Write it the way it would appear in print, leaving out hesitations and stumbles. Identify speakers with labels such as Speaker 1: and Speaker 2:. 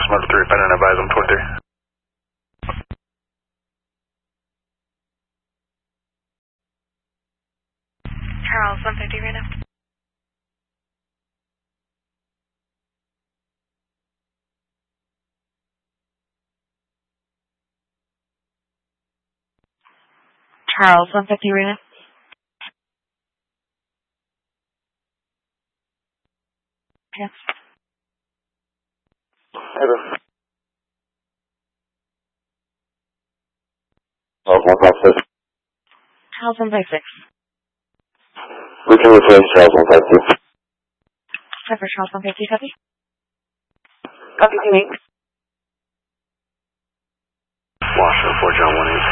Speaker 1: number 3, pen and advise on 23.
Speaker 2: Charles, 150 right now. Charles, 150 right now. Yes.
Speaker 3: Hello. Charles 156.
Speaker 2: Charles, 156.
Speaker 3: We can replace Charles 156.
Speaker 2: Trevor, Charles, 150, copy?
Speaker 4: Copy, teammate.
Speaker 1: Washington 4 John 183.